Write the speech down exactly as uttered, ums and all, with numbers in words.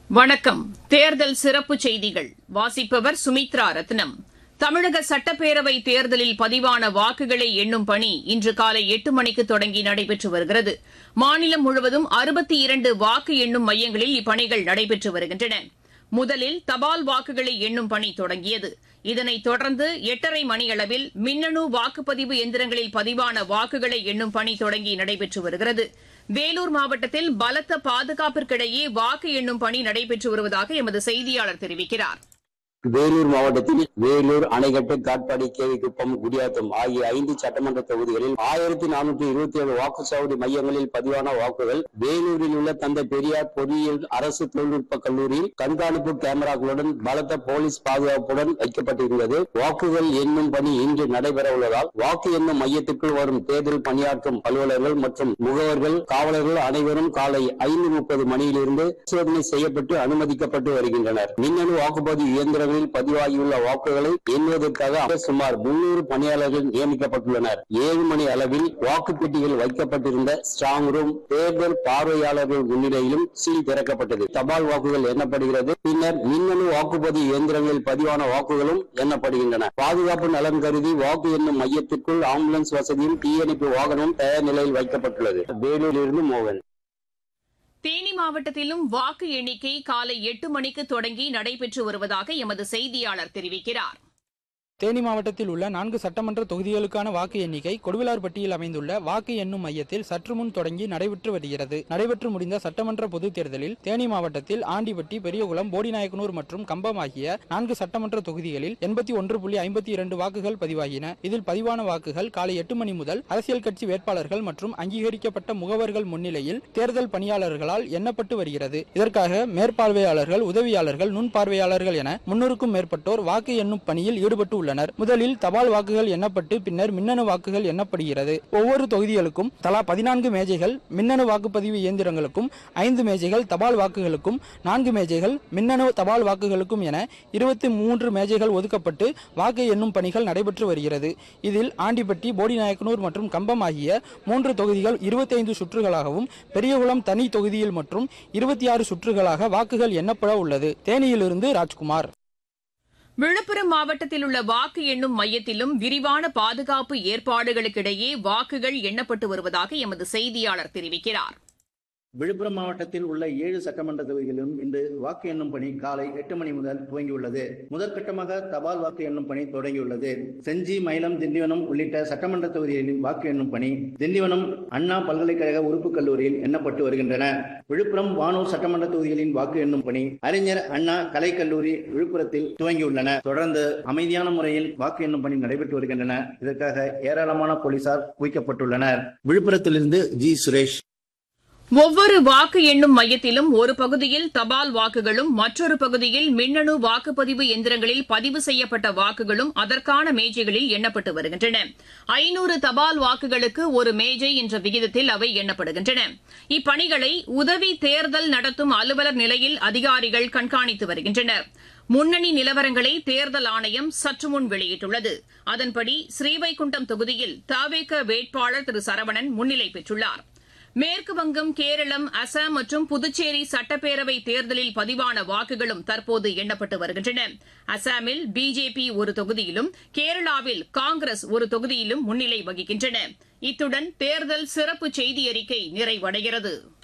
வணக்கம். தேர்தல் சிறப்பு செய்திகள் வாசிப்பவர் சுமித்ரா ரத்னம். தமிழக சட்டப்பேரவை தேர்தலில் பதிவான வாக்குகளை எண்ணும் பணி இன்று காலை எட்டு மணிக்கு தொடங்கி நடைபெற்று வருகிறது. மாநிலம் முழுவதும் அறுபத்தி இரண்டு வாக்கு எண்ணும் மையங்களில் இப்பணிகள் நடைபெற்று வருகின்றன. முதலில் தபால் வாக்குகளை எண்ணும் பணி தொடங்கியது. இதனைத் தொடர்ந்து எட்டரை மணியளவில் மின்னணு வாக்குப்பதிவு எந்திரங்களில் பதிவான வாக்குகளை எண்ணும் பணி தொடங்கி நடைபெற்று வருகிறது. வேலூர் மாவட்டத்தில் பலத்த பாதுகாப்பிற்கிடையே வாக்கு எண்ணும் பணி நடைபெற்று வருவதாக எமது செய்தியாளர் தெரிவிக்கிறார். வேலூர் மாவட்டத்தில் வேலூர், அணைக்கட்டு, காட்பாடி, கேவிக்குப்பம், குடியாத்தம் ஆகிய ஐந்து சட்டமன்ற தொகுதிகளில் ஆயிரத்தி நானூற்றி இருபத்தி ஏழு வாக்குச்சாவடி மையங்களில் பதிவான வாக்குகள் வேலூரில் உள்ள தந்தை பெரியார் பொறியியல் அரசு தொழில்நுட்ப கல்லூரியில் கண்காணிப்பு கேமராக்களுடன் பலத்த போலீஸ் பாதுகாப்புடன் வைக்கப்பட்டிருந்தது. வாக்குகள் எண்ணும் பணி இன்று நடைபெற உள்ளதால் வாக்கு எண்ணும் மையத்திற்குள் வரும் தேர்தல் பணியாற்றும் அலுவலர்கள் மற்றும் முகவர்கள், காவலர்கள் அனைவரும் காலை ஐந்து முப்பது மணியிலிருந்து பரிசோதனை செய்யப்பட்டு அனுமதிக்கப்பட்டு வருகின்றனர். மின்னணு வாக்குப்பதிவு இயந்திர பதிவாகியுள்ள வாக்குகளை எண்ணுவதற்காக சுமார் முன்னூறு பணியாளர்கள் நியமிக்கப்பட்டுள்ளனர். ஏழு மணி அளவில் வாக்குப்பெட்டிகள் வைக்கப்பட்டிருந்த ஸ்ட்ராங் ரூம் தேர்தல் பார்வையாளர்கள் முன்னிலையிலும் சீல் திறக்கப்பட்டது. தபால் வாக்குகள் எண்ணப்படுகிறது. பின்னர் மின்னணு வாக்குப்பதிவு இயந்திரங்களில் பதிவான வாக்குகளும் எண்ணப்படுகின்றன. பாதுகாப்பு நலன் கருதி வாக்கு எண்ணும் மையத்திற்குள் ஆம்புலன்ஸ் வசதியும் தீயணைப்பு வாகனமும் தயார் நிலையில் வைக்கப்பட்டுள்ளது. வேலூரிலிருந்து மோகன். தேனி மாவட்டத்திலும் வாக்கு எண்ணிக்கை காலை எட்டு மணிக்கு தொடங்கி நடைபெற்று வருவதாக எமது செய்தியாளர் தெரிவிக்கிறார். தேனி மாவட்டத்தில் உள்ள நான்கு சட்டமன்ற தொகுதிகளுக்கான வாக்கு எண்ணிக்கை கொடுவிலார்பட்டியில் அமைந்துள்ள வாக்கு எண்ணும் மையத்தில் சற்று முன் தொடங்கி நடைபெற்று வருகிறது. நடைபெற்று முடிந்த சட்டமன்ற பொதுத் தேர்தலில் தேனி மாவட்டத்தில் ஆண்டிப்பட்டி, பெரியகுளம், போடிநாயக்கனூர் மற்றும் கம்பம் ஆகிய நான்கு சட்டமன்ற தொகுதிகளில் எண்பத்தி ஒன்று புள்ளி ஐம்பத்தி இரண்டு வாக்குகள் பதிவாகின. இதில் பதிவான வாக்குகள் காலை எட்டு மணி முதல் அரசியல் கட்சி வேட்பாளர்கள் மற்றும் அங்கீகரிக்கப்பட்ட முகவர்கள் முன்னிலையில் தேர்தல் பணியாளர்களால் எண்ணப்பட்டு வருகிறது. இதற்காக மேற்பார்வையாளர்கள், உதவியாளர்கள், நுண் பார்வையாளர்கள் என முன்னூறுக்கும் மேற்பட்டோர் வாக்கு எண்ணும் பணியில் ஈடுபட்டு முதலில் தபால் வாக்குகள் எண்ணப்பட்டு பின்னர் மின்னணு வாக்குகள் எண்ணப்படுகிறது. ஒவ்வொரு தொகுதிகளுக்கும் தலா பதினான்கு மேஜைகள், மின்னணு வாக்குப்பதிவு இயந்திரங்களுக்கும் ஐந்து மேஜைகள், தபால் வாக்குகளுக்கும் நான்கு மேஜைகள், மின்னணு தபால் வாக்குகளுக்கும் என இருபத்தி மூன்று மேஜைகள் ஒதுக்கப்பட்டு வாக்கு எண்ணும் பணிகள் நடைபெற்று வருகிறது. இதில் ஆண்டிப்பட்டி, போடிநாயக்கனூர் மற்றும் கம்பம் ஆகிய மூன்று தொகுதிகள் இருபத்தி ஐந்து சுற்றுகளாகவும், பெரியகுளம் தனி தொகுதியில் மற்றும் இருபத்தி ஆறு சுற்றுகளாக வாக்குகள் எண்ணப்பட உள்ளது. தேனியிலிருந்து ராஜ்குமார். விழுப்புரம் மாவட்டத்தில் உள்ள வாக்கு எண்ணும் மையத்திலும் விரிவான பாதுகாப்பு ஏற்பாடுகளுக்கிடையே வாக்குகள் எண்ணப்பட்டு வருவதாக எமது செய்தியாளர் தெரிவிக்கிறார். விழுப்புரம் மாவட்டத்தில் உள்ள ஏழு சட்டமன்ற தொகுதிகளிலும் இன்று வாக்கு எண்ணும் பணி காலை எட்டு மணி முதல் துவங்கியுள்ளது. முதற்கட்டமாக தபால் வாக்கு எண்ணும் பணி தொடங்கியுள்ளது. செஞ்சி, மயிலம், திண்டிவனம் உள்ளிட்ட சட்டமன்ற தொகுதிகளில் வாக்கு எண்ணும் பணி திண்டிவனம் அண்ணா பல்கலைக்கழக உறுப்பு கல்லூரியில் எண்ணப்பட்டு வருகின்றன. விழுப்புரம், வானூர் சட்டமன்ற தொகுதிகளின் வாக்கு எண்ணும் பணி அறிஞர் அண்ணா கலைக்கல்லூரி விழுப்புரத்தில் துவங்கியுள்ளன. தொடர்ந்து அமைதியான முறையில் வாக்கு எண்ணும் பணி நடைபெற்று வருகின்றன. இதற்காக ஏராளமான போலீசார் குவிக்கப்பட்டுள்ளனர். விழுப்புரத்திலிருந்து ஜி சுரேஷ். ஒவ்வொரு வாக்கு எண்ணும் மையத்திலும் ஒரு பகுதியில் தபால் வாக்குகளும், மற்றொரு பகுதியில் மின்னணு வாக்குப்பதிவு எந்திரங்களில் பதிவு செய்யப்பட்ட வாக்குகளும் அதற்கான மேஜைகளில் எண்ணப்பட்டு வருகின்றன. ஐநூறு தபால் வாக்குகளுக்கு ஒரு மேஜை என்ற விகிதத்தில் அவை எண்ணப்படுகின்றன. இப்பணிகளை உதவி தேர்தல் நடத்தும் அலுவலர் நிலையில் அதிகாரிகள் கண்காணித்து வருகின்றனர். முன்னணி நிலவரங்களை தேர்தல் ஆணையம் சற்று முன் வெளியிட்டுள்ளது. அதன்படி ஸ்ரீவைகுண்டம் தொகுதியில் தவேக வேட்பாளர் திரு சரவணன் முன்னிலை பெற்றுள்ளார். மேற்குவங்கம், கேரளம், அசாம் மற்றும் புதுச்சேரி சட்டப்பேரவை தேர்தலில் பதிவான வாக்குகளும் தற்போது எண்ணப்பட்டு வருகின்றன. அசாமில் பிஜேபி ஒரு தொகுதியிலும், கேரளாவில் காங்கிரஸ் ஒரு தொகுதியிலும் முன்னிலை வகிக்கின்றன. இத்துடன் தேர்தல் சிறப்பு செய்தி அறிக்கை நிறைவடைகிறது.